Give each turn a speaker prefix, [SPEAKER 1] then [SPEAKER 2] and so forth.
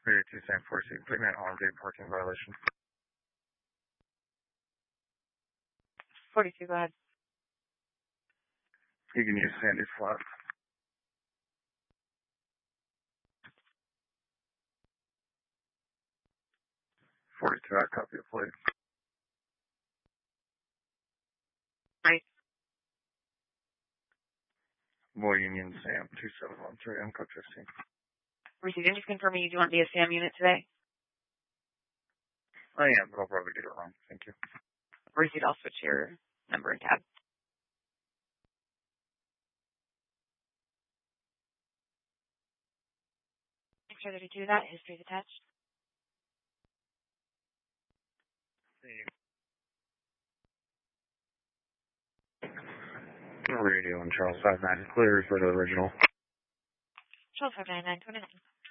[SPEAKER 1] 32 Sam 46, putting an armed parking violation.
[SPEAKER 2] 42, go ahead.
[SPEAKER 1] You can use Sandy's flat. 42, I copy a plate.
[SPEAKER 2] Right.
[SPEAKER 1] Boy Union Sam 2713, I'm code 15.
[SPEAKER 2] Received. And just confirming you do want to be a SAM unit today?
[SPEAKER 1] I am, but I'll probably get it wrong. Thank you.
[SPEAKER 2] Received. I'll switch your number and tab. Make sure that you do that. History is attached.
[SPEAKER 1] Radio and Charles 59 clear for the original.
[SPEAKER 2] Charles 599, 29.